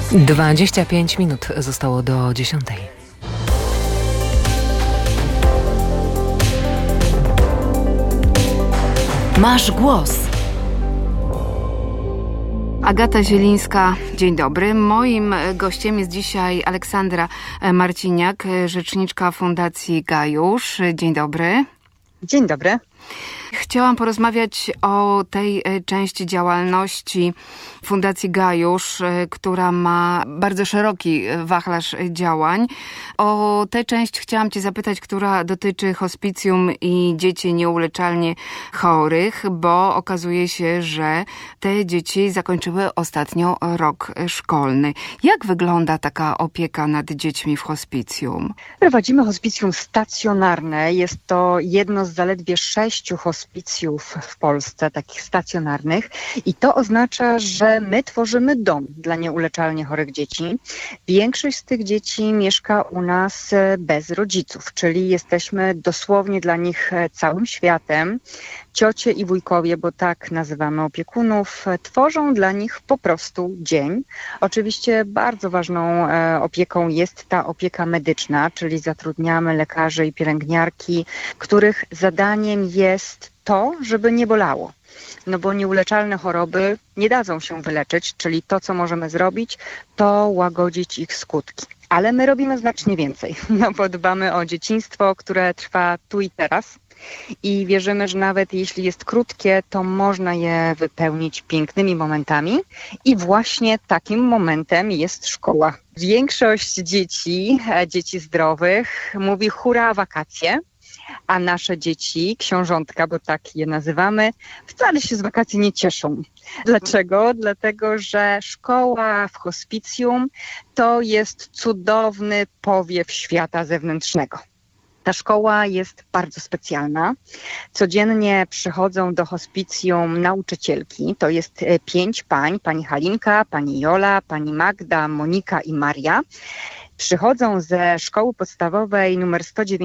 25 minut zostało do 10. Masz głos. Agata Zielińska, dzień dobry. Moim gościem jest dzisiaj Aleksandra Marciniak, rzeczniczka Fundacji Gajusz. Dzień dobry. Dzień dobry. Chciałam porozmawiać o tej części działalności Fundacji Gajusz, która ma bardzo szeroki wachlarz działań. O tę część chciałam Cię zapytać, która dotyczy hospicjum i dzieci nieuleczalnie chorych, bo okazuje się, że te dzieci zakończyły ostatnio rok szkolny. Jak wygląda taka opieka nad dziećmi w hospicjum? Prowadzimy hospicjum stacjonarne. Jest to jedno z zaledwie 6 hospicjów w Polsce, takich stacjonarnych. I to oznacza, że my tworzymy dom dla nieuleczalnie chorych dzieci. Większość z tych dzieci mieszka u nas bez rodziców, czyli jesteśmy dosłownie dla nich całym światem. Ciocie i wujkowie, bo tak nazywamy opiekunów, tworzą dla nich po prostu dzień. Oczywiście bardzo ważną opieką jest ta opieka medyczna, czyli zatrudniamy lekarzy i pielęgniarki, których zadaniem jest to, żeby nie bolało. No bo nieuleczalne choroby nie dadzą się wyleczyć, czyli to, co możemy zrobić, to łagodzić ich skutki. Ale my robimy znacznie więcej, no bo dbamy o dzieciństwo, które trwa tu i teraz. I wierzymy, że nawet jeśli jest krótkie, to można je wypełnić pięknymi momentami i właśnie takim momentem jest szkoła. Większość dzieci zdrowych mówi hurra wakacje, a nasze dzieci, książątka, bo tak je nazywamy, wcale się z wakacji nie cieszą. Dlaczego? Dlatego, że szkoła w hospicjum to jest cudowny powiew świata zewnętrznego. Ta szkoła jest bardzo specjalna. Codziennie przychodzą do hospicjum nauczycielki. To jest 5 pań. Pani Halinka, pani Jola, pani Magda, Monika i Maria. Przychodzą ze szkoły podstawowej numer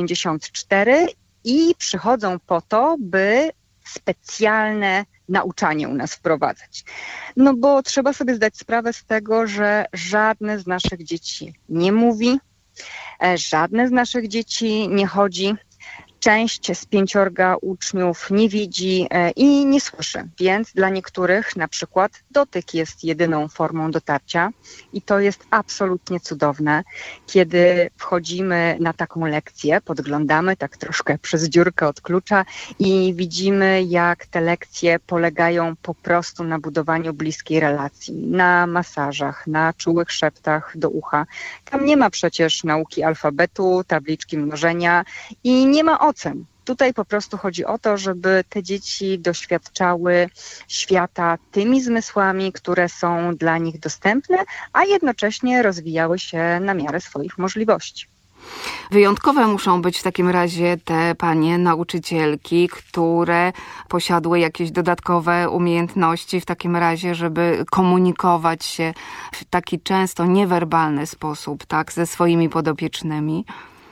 194 i przychodzą po to, by specjalne nauczanie u nas wprowadzać. No bo trzeba sobie zdać sprawę z tego, że żadne z naszych dzieci nie mówi, żadne z naszych dzieci nie chodzi. Część z 5 uczniów nie widzi i nie słyszy, więc dla niektórych na przykład dotyk jest jedyną formą dotarcia i to jest absolutnie cudowne, kiedy wchodzimy na taką lekcję, podglądamy tak troszkę przez dziurkę od klucza i widzimy, jak te lekcje polegają po prostu na budowaniu bliskiej relacji, na masażach, na czułych szeptach do ucha. Tam nie ma przecież nauki alfabetu, tabliczki mnożenia i nie ma ocen. Tutaj po prostu chodzi o to, żeby te dzieci doświadczały świata tymi zmysłami, które są dla nich dostępne, a jednocześnie rozwijały się na miarę swoich możliwości. Wyjątkowe muszą być w takim razie te panie nauczycielki, które posiadły jakieś dodatkowe umiejętności w takim razie, żeby komunikować się w taki często niewerbalny sposób, tak, ze swoimi podopiecznymi.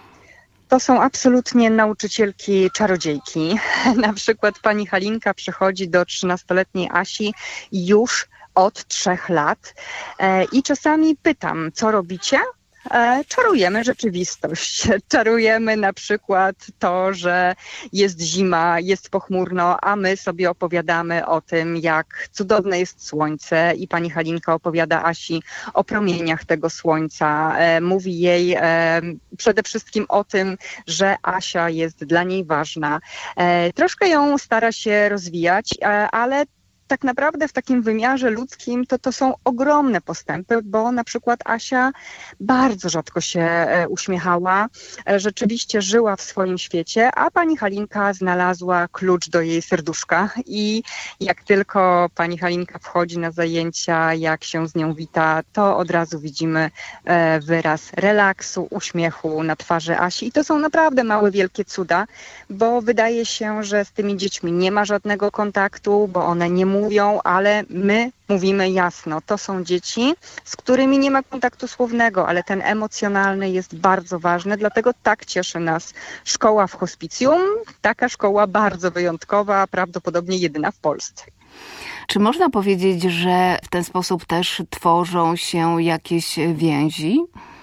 To są absolutnie nauczycielki czarodziejki. Na przykład pani Halinka przychodzi do 13-letniej Asi już od 3 lat i czasami pytam, co robicie? Czarujemy rzeczywistość. Czarujemy na przykład to, że jest zima, jest pochmurno, a my sobie opowiadamy o tym, jak cudowne jest słońce i pani Halinka opowiada Asi o promieniach tego słońca. Mówi jej przede wszystkim o tym, że Asia jest dla niej ważna. Troszkę ją stara się rozwijać, ale tak naprawdę w takim wymiarze ludzkim to są ogromne postępy, bo na przykład Asia bardzo rzadko się uśmiechała, rzeczywiście żyła w swoim świecie, a pani Halinka znalazła klucz do jej serduszka i jak tylko pani Halinka wchodzi na zajęcia, jak się z nią wita, to od razu widzimy wyraz relaksu, uśmiechu na twarzy Asi i to są naprawdę małe, wielkie cuda, bo wydaje się, że z tymi dziećmi nie ma żadnego kontaktu, bo one nie mówią, ale my mówimy jasno. To są dzieci, z którymi nie ma kontaktu słownego, ale ten emocjonalny jest bardzo ważny, dlatego tak cieszy nas szkoła w hospicjum. Taka szkoła bardzo wyjątkowa, prawdopodobnie jedyna w Polsce. Czy można powiedzieć, że w ten sposób też tworzą się jakieś więzi?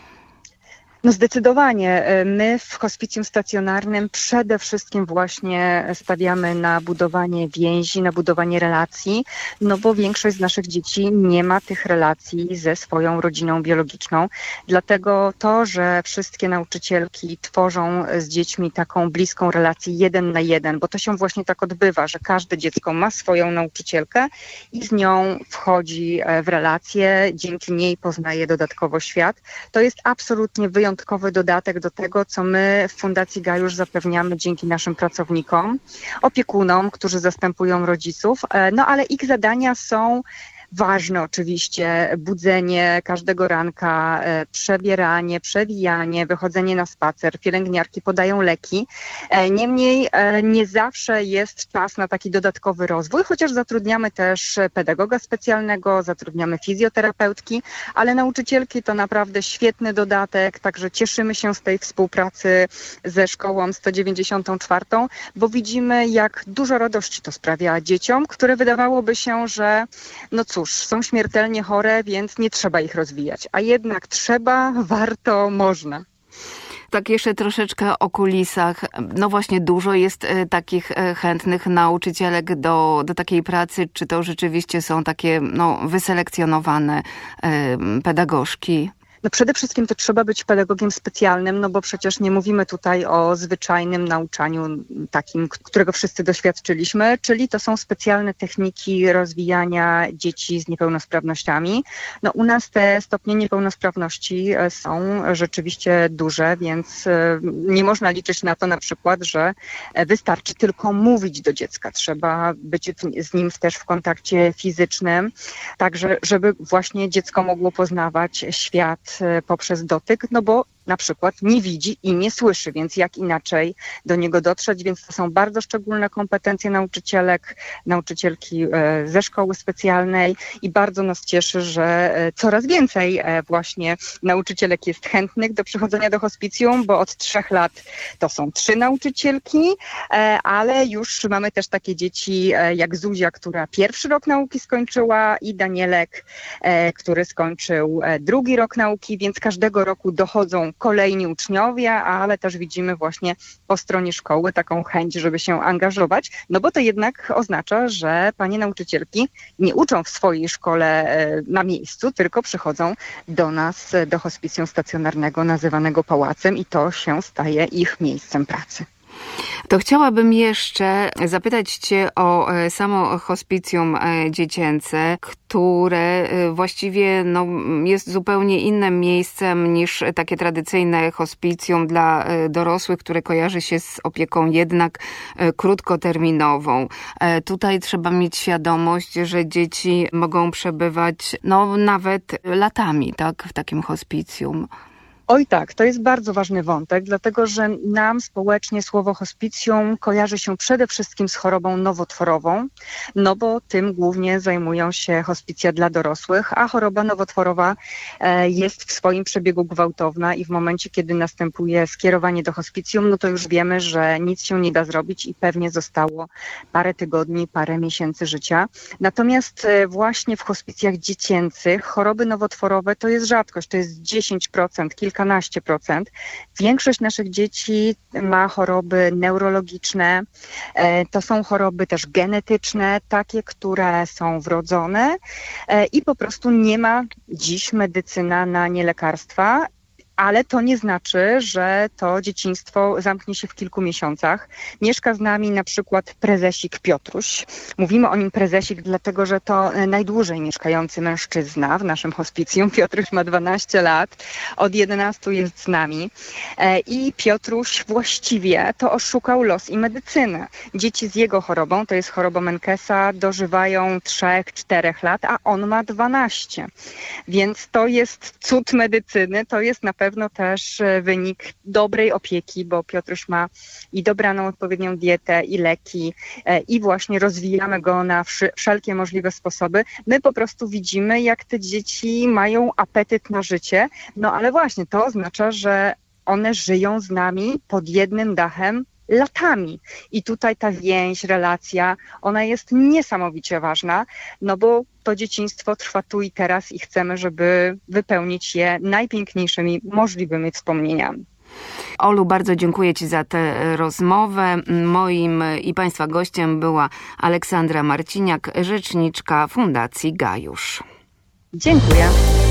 No zdecydowanie. My w hospicjum stacjonarnym przede wszystkim właśnie stawiamy na budowanie więzi, na budowanie relacji, no bo większość z naszych dzieci nie ma tych relacji ze swoją rodziną biologiczną. Dlatego to, że wszystkie nauczycielki tworzą z dziećmi taką bliską relację 1 na 1, bo to się właśnie tak odbywa, że każde dziecko ma swoją nauczycielkę i z nią wchodzi w relację, dzięki niej poznaje dodatkowo świat. To jest absolutnie wyjątkowy dodatek do tego, co my w Fundacji Gajusz zapewniamy dzięki naszym pracownikom, opiekunom, którzy zastępują rodziców, no ale ich zadania są ważne oczywiście, budzenie każdego ranka, przebieranie, przewijanie, wychodzenie na spacer, pielęgniarki podają leki. Niemniej nie zawsze jest czas na taki dodatkowy rozwój, chociaż zatrudniamy też pedagoga specjalnego, zatrudniamy fizjoterapeutki, ale nauczycielki to naprawdę świetny dodatek, także cieszymy się z tej współpracy ze szkołą 194, bo widzimy, jak dużo radości to sprawia dzieciom, które wydawałoby się, że no cóż, są śmiertelnie chore, więc nie trzeba ich rozwijać. A jednak trzeba, warto, można. Tak jeszcze troszeczkę o kulisach. No właśnie dużo jest takich chętnych nauczycielek do takiej pracy. Czy to rzeczywiście są takie wyselekcjonowane pedagogzki? No przede wszystkim to trzeba być pedagogiem specjalnym, no bo przecież nie mówimy tutaj o zwyczajnym nauczaniu takim, którego wszyscy doświadczyliśmy, czyli to są specjalne techniki rozwijania dzieci z niepełnosprawnościami. No u nas te stopnie niepełnosprawności są rzeczywiście duże, więc nie można liczyć na to na przykład, że wystarczy tylko mówić do dziecka. Trzeba być z nim też w kontakcie fizycznym, także żeby właśnie dziecko mogło poznawać świat poprzez dotyk, no bo na przykład nie widzi i nie słyszy, więc jak inaczej do niego dotrzeć, więc to są bardzo szczególne kompetencje nauczycielki ze szkoły specjalnej i bardzo nas cieszy, że coraz więcej właśnie nauczycielek jest chętnych do przychodzenia do hospicjum, bo od 3 lat to są 3 nauczycielki, ale już mamy też takie dzieci jak Zuzia, która 1. rok nauki skończyła i Danielek, który skończył 2. rok nauki, więc każdego roku dochodzą kolejni uczniowie, ale też widzimy właśnie po stronie szkoły taką chęć, żeby się angażować, no bo to jednak oznacza, że panie nauczycielki nie uczą w swojej szkole na miejscu, tylko przychodzą do nas, do hospicjum stacjonarnego nazywanego Pałacem i to się staje ich miejscem pracy. To chciałabym jeszcze zapytać Cię o samo hospicjum dziecięce, które właściwie jest zupełnie innym miejscem niż takie tradycyjne hospicjum dla dorosłych, które kojarzy się z opieką jednak krótkoterminową. Tutaj trzeba mieć świadomość, że dzieci mogą przebywać nawet latami, tak, w takim hospicjum. Oj tak, to jest bardzo ważny wątek, dlatego że nam społecznie słowo hospicjum kojarzy się przede wszystkim z chorobą nowotworową, no bo tym głównie zajmują się hospicja dla dorosłych, a choroba nowotworowa jest w swoim przebiegu gwałtowna i w momencie, kiedy następuje skierowanie do hospicjum, no to już wiemy, że nic się nie da zrobić i pewnie zostało parę tygodni, parę miesięcy życia. Natomiast właśnie w hospicjach dziecięcych choroby nowotworowe to jest rzadkość, to jest 10%, kilkanaście procent. Większość naszych dzieci ma choroby neurologiczne. To są choroby też genetyczne, takie, które są wrodzone i po prostu nie ma dziś medycyna na nie lekarstwa. Ale to nie znaczy, że to dzieciństwo zamknie się w kilku miesiącach. Mieszka z nami na przykład prezesik Piotruś. Mówimy o nim prezesik, dlatego że to najdłużej mieszkający mężczyzna w naszym hospicjum. Piotruś ma 12 lat, od 11 jest z nami. I Piotruś właściwie to oszukał los i medycynę. Dzieci z jego chorobą, to jest choroba Menkesa, dożywają 3-4 lat, a on ma 12. Więc to jest cud medycyny, to jest na pewno też wynik dobrej opieki, bo Piotruś ma i dobraną odpowiednią dietę, i leki, i właśnie rozwijamy go na wszelkie możliwe sposoby. My po prostu widzimy, jak te dzieci mają apetyt na życie, no ale właśnie to oznacza, że one żyją z nami pod jednym dachem latami. I tutaj ta więź, relacja, ona jest niesamowicie ważna, no bo to dzieciństwo trwa tu i teraz i chcemy, żeby wypełnić je najpiękniejszymi możliwymi wspomnieniami. Olu, bardzo dziękuję Ci za tę rozmowę. Moim i Państwa gościem była Aleksandra Marciniak, rzeczniczka Fundacji Gajusz. Dziękuję.